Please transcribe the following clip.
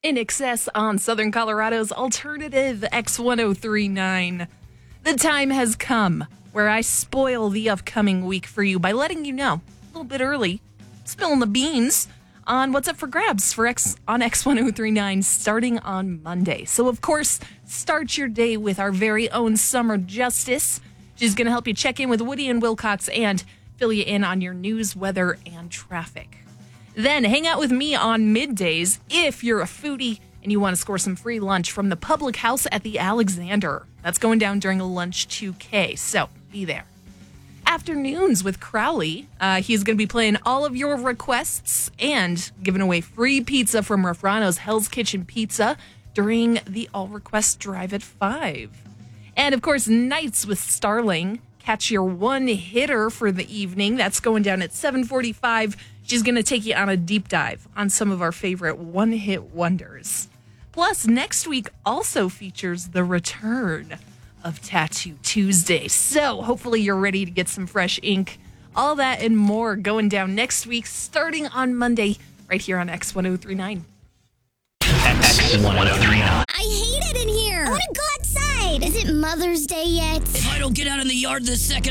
In Excess on Southern Colorado's alternative X1039. The time has come where I spoil the upcoming week for you by letting you know a little bit early, spilling the beans on what's up for grabs on X1039 starting on Monday. So, of course, start your day with our very own Summer Justice. She's going to help you check in with Woody and Wilcox and fill you in on your news, weather, and traffic. Then hang out with me on middays if you're a foodie and you want to score some free lunch from the Public House at the Alexander. That's going down during Lunch 2K, so be there. Afternoons with Crowley. He's going to be playing all of your requests and giving away free pizza from Rafrano's Hell's Kitchen Pizza during the All Request Drive at 5. And, of course, Nights with Starling. Catch your one hitter for the evening. That's going down at 7:45. She's going to take you on a deep dive on some of our favorite one-hit wonders. Plus, next week also features the return of Tattoo Tuesday. So hopefully you're ready to get some fresh ink. All that and more going down next week, starting on Monday, right here on X1039. X1039. I hate it in here. I want to go outside. Is it Mother's Day yet? If I don't get out in the yard this second,